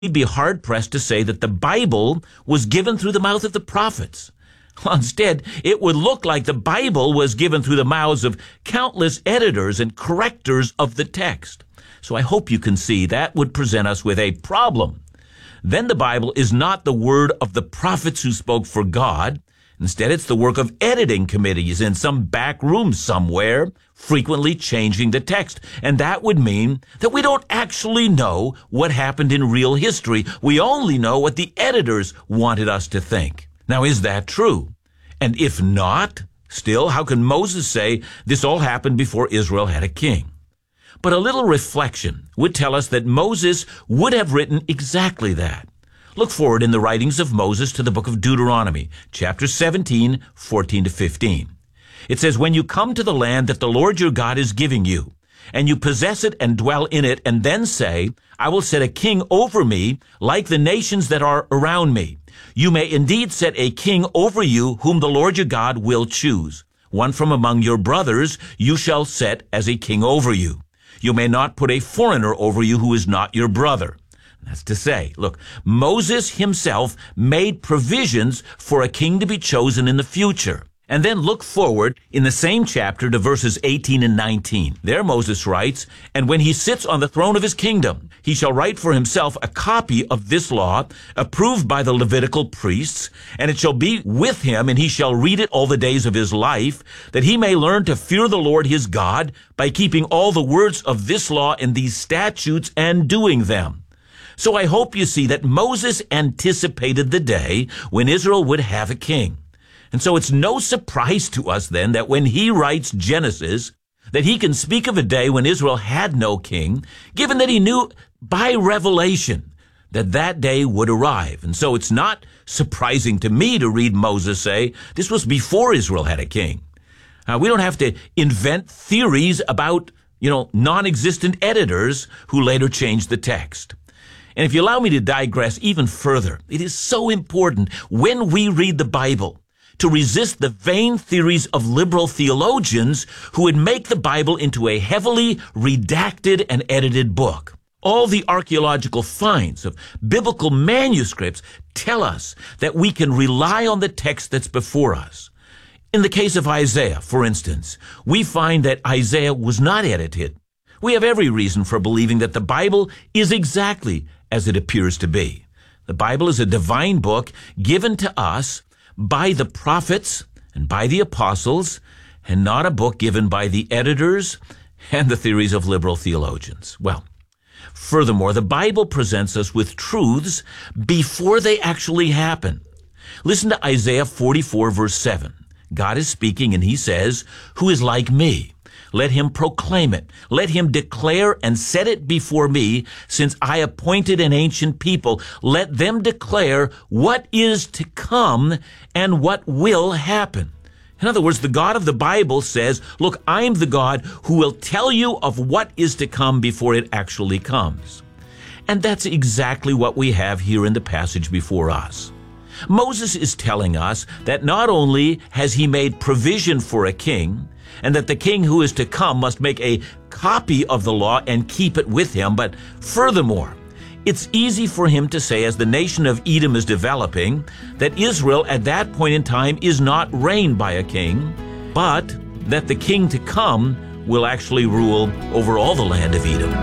We'd be hard-pressed to say that the Bible was given through the mouth of the prophets. Instead, it would look like the Bible was given through the mouths of countless editors and correctors of the text. So I hope you can see that would present us with a problem. Then the Bible is not the word of the prophets who spoke for God. Instead, it's the work of editing committees in some back room somewhere, frequently changing the text. And that would mean that we don't actually know what happened in real history. We only know what the editors wanted us to think. Now, is that true? And if not, still, how can Moses say this all happened before Israel had a king? But a little reflection would tell us that Moses would have written exactly that. Look forward in the writings of Moses to the book of Deuteronomy, chapter 17, 14 to 15. It says, "When you come to the land that the Lord your God is giving you, and you possess it and dwell in it, and then say, I will set a king over me like the nations that are around me. You may indeed set a king over you whom the Lord your God will choose. One from among your brothers you shall set as a king over you. You may not put a foreigner over you who is not your brother." That's to say, look, Moses himself made provisions for a king to be chosen in the future. And then look forward in the same chapter to verses 18 and 19. There Moses writes, "And when he sits on the throne of his kingdom, he shall write for himself a copy of this law, approved by the Levitical priests, and it shall be with him, and he shall read it all the days of his life, that he may learn to fear the Lord his God by keeping all the words of this law and these statutes and doing them." So I hope you see that Moses anticipated the day when Israel would have a king. And so it's no surprise to us then that when he writes Genesis, that he can speak of a day when Israel had no king, given that he knew by revelation that that day would arrive. And so it's not surprising to me to read Moses say this was before Israel had a king. We don't have to invent theories about, non-existent editors who later changed the text. And if you allow me to digress even further, it is so important when we read the Bible to resist the vain theories of liberal theologians who would make the Bible into a heavily redacted and edited book. All the archaeological finds of biblical manuscripts tell us that we can rely on the text that's before us. In the case of Isaiah, for instance, we find that Isaiah was not edited. We have every reason for believing that the Bible is exactly as it appears to be. The Bible is a divine book given to us by the prophets and by the apostles, and not a book given by the editors and the theories of liberal theologians. Well, furthermore, the Bible presents us with truths before they actually happen. Listen to Isaiah 44, verse 7. God is speaking, and he says, "Who is like me? Let him proclaim it. Let him declare and set it before me, since I appointed an ancient people. Let them declare what is to come and what will happen." In other words, the God of the Bible says, look, I'm the God who will tell you of what is to come before it actually comes. And that's exactly what we have here in the passage before us. Moses is telling us that not only has he made provision for a king, and that the king who is to come must make a copy of the law and keep it with him, but furthermore, it's easy for him to say, as the nation of Edom is developing, that Israel at that point in time is not reigned by a king, but that the king to come will actually rule over all the land of Edom.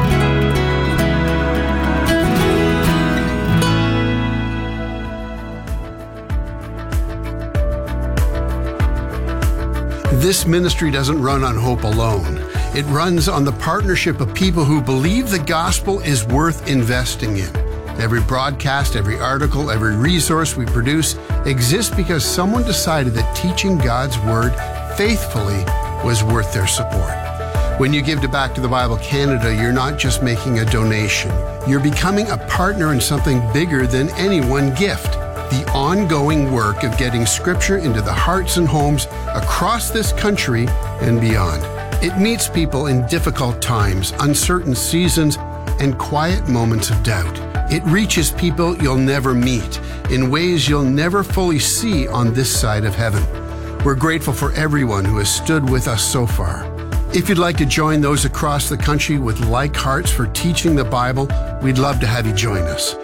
This ministry doesn't run on hope alone. It runs on the partnership of people who believe the gospel is worth investing in. Every broadcast, every article, every resource we produce exists because someone decided that teaching God's Word faithfully was worth their support. When you give to Back to the Bible Canada, you're not just making a donation. You're becoming a partner in something bigger than any one gift. The ongoing work of getting Scripture into the hearts and homes across this country and beyond. It meets people in difficult times, uncertain seasons, and quiet moments of doubt. It reaches people you'll never meet in ways you'll never fully see on this side of heaven. We're grateful for everyone who has stood with us so far. If you'd like to join those across the country with like hearts for teaching the Bible, we'd love to have you join us.